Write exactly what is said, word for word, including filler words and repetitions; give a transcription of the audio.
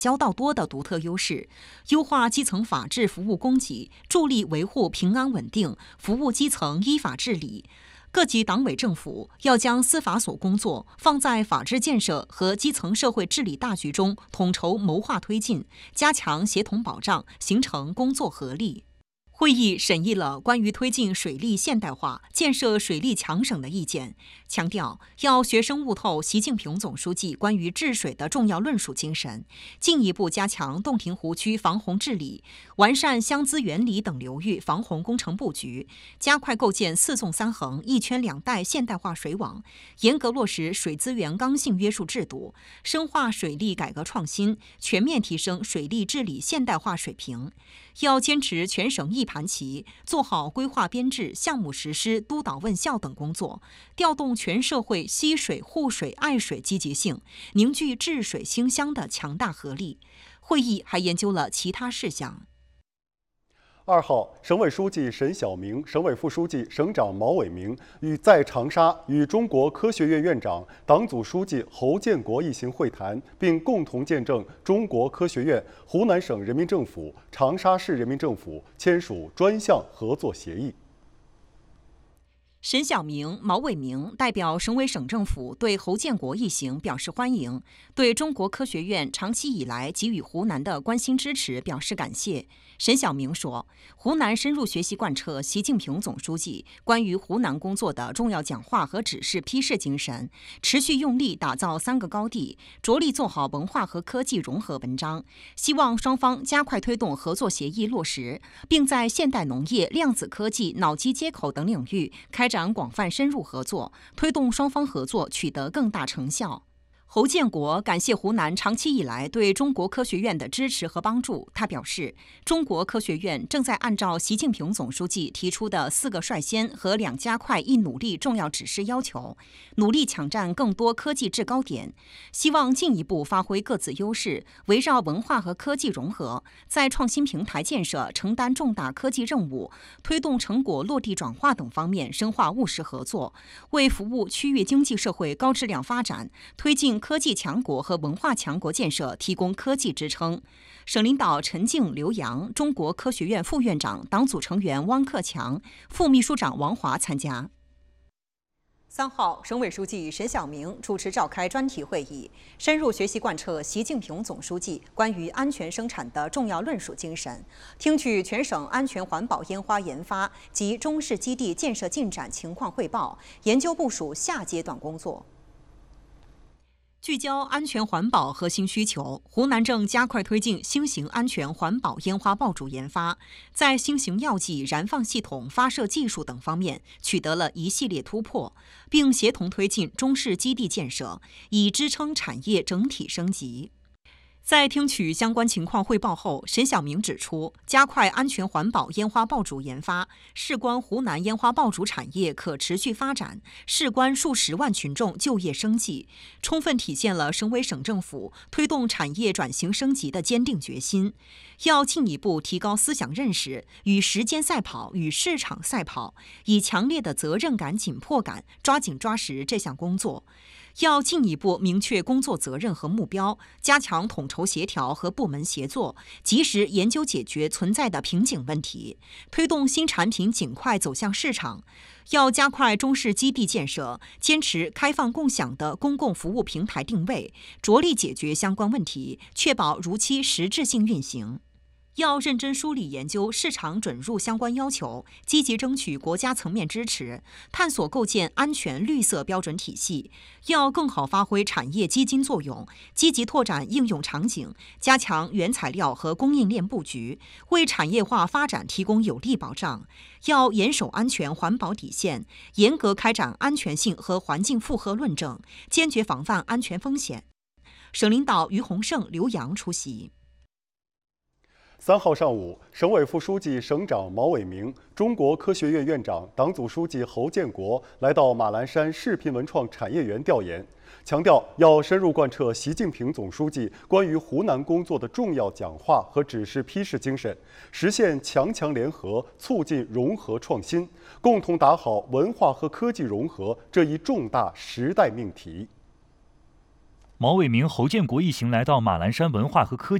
交道多的独特优势，优化基层法治服务供给，助力维护平安稳定，服务基层依法治理。各级党委政府要将司法所工作放在法治建设和基层社会治理大局中，统筹谋划推进，加强协同保障，形成工作合力。会议审议了关于推进水利现代化、建设水利强省的意见，强调要学生悟透习近平总书记关于治水的重要论述精神，进一步加强洞庭湖区防洪治理，完善湘资源里等流域防洪工程布局，加快构建四纵三横、一圈两带现代化水网，严格落实水资源刚性约束制度，深化水利改革创新，全面提升水利治理现代化水平。要坚持全省一盘棋，做好规划编制、项目实施、督导问效等工作，调动全社会惜水、护水、爱水积极性，凝聚治水兴乡的强大合力。会议还研究了其他事项。 二号，省委书记沈晓明、省委副书记、省长毛伟明与在长沙与中国科学院院长、党组书记侯建国一行会谈，并共同见证中国科学院、湖南省人民政府、长沙市人民政府签署专项合作协议。 沈晓明、毛伟明代表省委省政府对侯建国一行表示欢迎，对中国科学院长期以来给予湖南的关心支持表示感谢。沈晓明说，湖南深入学习贯彻习近平总书记关于湖南工作的重要讲话和指示批示精神，持续用力打造三个高地，着力做好文化和科技融合文章，希望双方加快推动合作协议落实，并在现代农业、量子科技、脑机接口等领域开展广泛深入合作，推动双方合作取得更大成效。侯建国感谢湖南长期以来对中国科学院的支持和帮助。他表示，中国科学院正在按照习近平总书记提出的四个率先和两加快一努力重要指示要求，努力抢占更多科技制高点，希望进一步发挥各自优势，围绕文化和科技融合，在创新平台建设承担重大科技任务、推动成果落地转化等方面深化务实合作，为服务区域经济社会高质量发展、推进科技强国和文化强国建设提供科技支撑。省领导陈静、刘洋、中国科学院副院长、党组成员汪克强、副秘书长王华参加。三号，省委书记沈晓明主持召开专题会议，深入学习贯彻习近平总书记关于安全生产的重要论述精神，听取全省安全环保烟花研发及中式基地建设进展情况汇报，研究部署下阶段工作。聚焦安全环保核心需求，湖南正加快推进新型安全环保烟花爆竹研发，在新型药剂燃放系统发射技术等方面取得了一系列突破，并协同推进中式基地建设，以支撑产业整体升级。在听取相关情况汇报后，沈晓明指出，加快安全环保烟花爆竹研发，事关湖南烟花爆竹产业可持续发展，事关数十万群众就业生计，充分体现了省委省政府推动产业转型升级的坚定决心。要进一步提高思想认识，与时间赛跑，与市场赛跑，以强烈的责任感、紧迫感，抓紧抓实这项工作。要进一步明确工作责任和目标，加强统筹协调和部门协作，及时研究解决存在的瓶颈问题，推动新产品尽快走向市场。要加快中式基地建设，坚持开放共享的公共服务平台定位，着力解决相关问题，确保如期实质性运行。要认真梳理研究市场准入相关要求，积极争取国家层面支持，探索构建安全绿色标准体系。要更好发挥产业基金作用，积极拓展应用场景，加强原材料和供应链布局，为产业化发展提供有力保障。要严守安全环保底线，严格开展安全性和环境负荷论证，坚决防范安全风险。省领导于洪胜、刘洋出席。 三号上午，省委副书记、省长毛伟明、中国科学院院长、党组书记侯建国来到马栏山视频文创产业园调研，强调要深入贯彻习近平总书记关于湖南工作的重要讲话和指示批示精神，实现强强联合，促进融合创新，共同打好文化和科技融合这一重大时代命题。 毛伟明、侯建国一行来到马栏山文化和科技